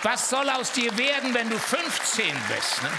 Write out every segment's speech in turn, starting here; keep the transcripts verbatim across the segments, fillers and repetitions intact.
Was soll aus dir werden, wenn du fünfzehn bist? Ne?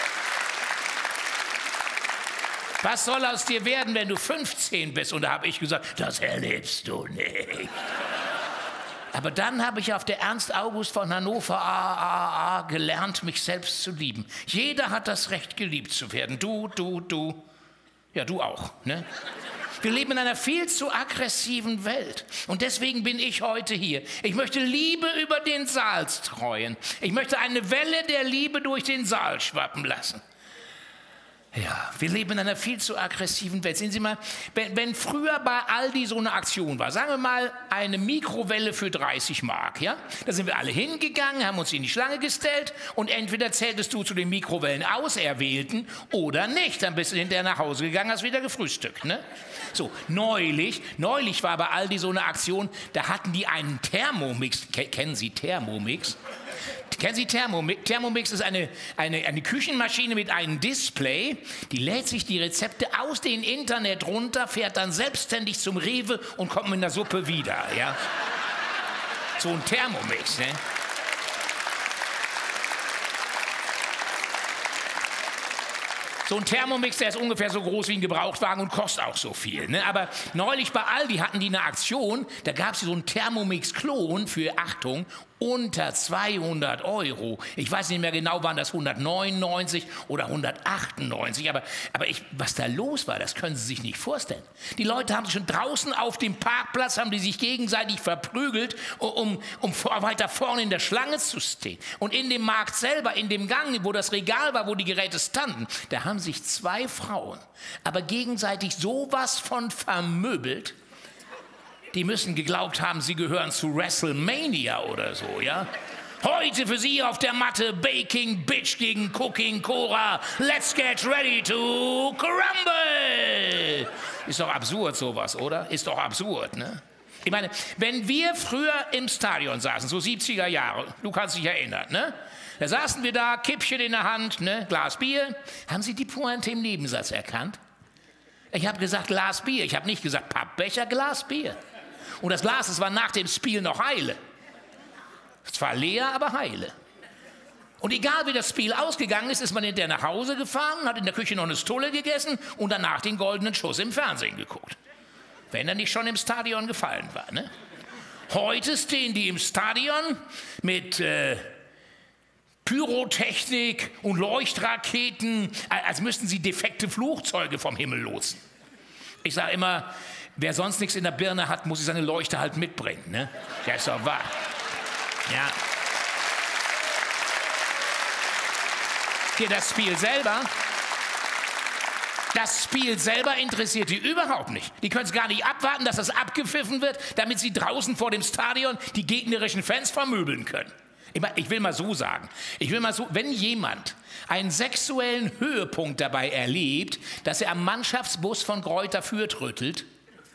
Was soll aus dir werden, wenn du fünfzehn bist? Und da habe ich gesagt, das erlebst du nicht. Aber dann habe ich auf der Ernst August von Hannover A A A gelernt, mich selbst zu lieben. Jeder hat das Recht, geliebt zu werden. Du, du, du. Ja, du auch. Ne? Wir leben in einer viel zu aggressiven Welt. Und deswegen bin ich heute hier. Ich möchte Liebe über den Saal streuen. Ich möchte eine Welle der Liebe durch den Saal schwappen lassen. Ja, wir leben in einer viel zu aggressiven Welt. Sehen Sie mal, wenn, wenn früher bei Aldi so eine Aktion war, sagen wir mal eine Mikrowelle für dreißig Mark, ja? Da sind wir alle hingegangen, haben uns in die Schlange gestellt und entweder zähltest du zu den Mikrowellen Auserwählten oder nicht. Dann bist du hinterher nach Hause gegangen, hast wieder gefrühstückt, ne? So, neulich, neulich war bei Aldi so eine Aktion, da hatten die einen Thermomix. Ke- kennen Sie Thermomix? Kennen Sie Thermomix? Thermomix ist eine, eine, eine Küchenmaschine mit einem Display, die lädt sich die Rezepte aus dem Internet runter, fährt dann selbstständig zum Rewe und kommt mit einer Suppe wieder. Ja? So ein Thermomix, ne? So ein Thermomix, der ist ungefähr so groß wie ein Gebrauchtwagen und kostet auch so viel. Ne? Aber neulich bei Aldi hatten die eine Aktion, da gab es so einen Thermomix-Klon für, Achtung, unter zweihundert Euro. Ich weiß nicht mehr genau, waren das hundertneunundneunzig oder hundertachtundneunzig. Aber, aber ich, was da los war, das können Sie sich nicht vorstellen. Die Leute haben sich schon draußen auf dem Parkplatz, haben die sich gegenseitig verprügelt, um, um vor, weiter vorne in der Schlange zu stehen. Und in dem Markt selber, in dem Gang, wo das Regal war, wo die Geräte standen, da haben sich zwei Frauen, aber gegenseitig sowas von vermöbelt. Die müssen geglaubt haben, sie gehören zu WrestleMania oder so, ja? Heute für Sie auf der Matte Baking Bitch gegen Cooking Cora. Let's get ready to crumble! Ist doch absurd sowas, oder? Ist doch absurd, ne? Ich meine, wenn wir früher im Stadion saßen, so siebziger Jahre, du kannst dich erinnern, ne? Da saßen wir da, Kippchen in der Hand, ne? Glas Bier. Haben Sie die Pointe im Nebensatz erkannt? Ich habe gesagt Glas Bier, ich habe nicht gesagt Pappbecher, Glas Bier. Und das Glas, das war nach dem Spiel noch heile. Zwar leer, aber heile. Und egal wie das Spiel ausgegangen ist, ist man hinterher nach Hause gefahren, hat in der Küche noch eine Stulle gegessen und danach den goldenen Schuss im Fernsehen geguckt. Wenn er nicht schon im Stadion gefallen war, ne? Heute stehen die im Stadion mit äh, Pyrotechnik und Leuchtraketen, als müssten sie defekte Flugzeuge vom Himmel lotsen. Ich sage immer, wer sonst nichts in der Birne hat, muss seine Leuchte halt mitbringen. Ne? Ja, ist doch wahr. Ja. Hier das Spiel selber. Das Spiel selber interessiert die überhaupt nicht. Die können es gar nicht abwarten, dass das abgepfiffen wird, damit sie draußen vor dem Stadion die gegnerischen Fans vermöbeln können. Ich will mal so sagen, ich will mal so, wenn jemand einen sexuellen Höhepunkt dabei erlebt, dass er am Mannschaftsbus von Greuther Fürth rüttelt,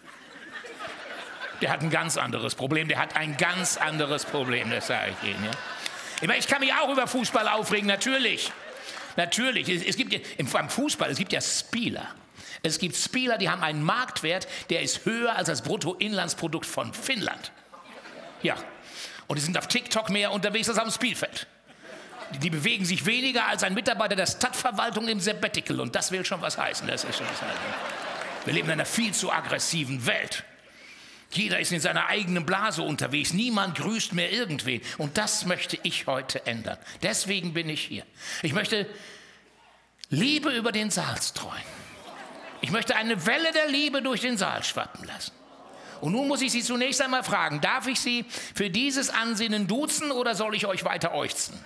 der hat ein ganz anderes Problem, der hat ein ganz anderes Problem, das sage ich Ihnen. Ja? Ich meine, ich kann mich auch über Fußball aufregen, natürlich. Natürlich, es, es gibt ja, im Fußball, es gibt ja Spieler. Es gibt Spieler, die haben einen Marktwert, der ist höher als das Bruttoinlandsprodukt von Finnland. Ja. Und die sind auf TikTok mehr unterwegs als auf dem Spielfeld. Die, die bewegen sich weniger als ein Mitarbeiter der Stadtverwaltung im Sabbatical. Und das will schon was heißen. Das ist schon was heißen. Wir leben in einer viel zu aggressiven Welt. Jeder ist in seiner eigenen Blase unterwegs. Niemand grüßt mehr irgendwen. Und das möchte ich heute ändern. Deswegen bin ich hier. Ich möchte Liebe über den Saal streuen. Ich möchte eine Welle der Liebe durch den Saal schwappen lassen. Und nun muss ich Sie zunächst einmal fragen, darf ich Sie für dieses Ansinnen duzen oder soll ich euch weiter äuchzen?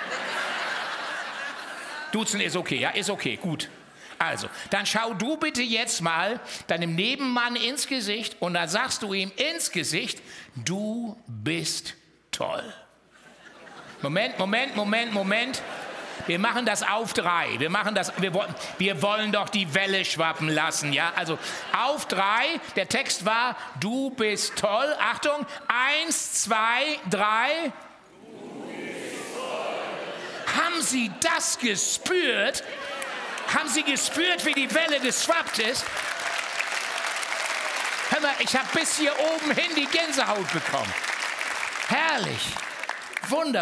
Duzen ist okay, ja, ist okay, gut. Also, dann schau du bitte jetzt mal deinem Nebenmann ins Gesicht und dann sagst du ihm ins Gesicht, du bist toll. Moment, Moment, Moment, Moment. Wir machen das auf drei. Wir machen das, wir wollen, wir wollen doch die Welle schwappen lassen, ja? Also auf drei. Der Text war, du bist toll. Achtung, eins, zwei, drei. Du bist toll. Haben Sie das gespürt? Haben Sie gespürt, wie die Welle geschwappt ist? Hör mal, ich habe bis hier oben hin die Gänsehaut bekommen. Herrlich, wunderbar.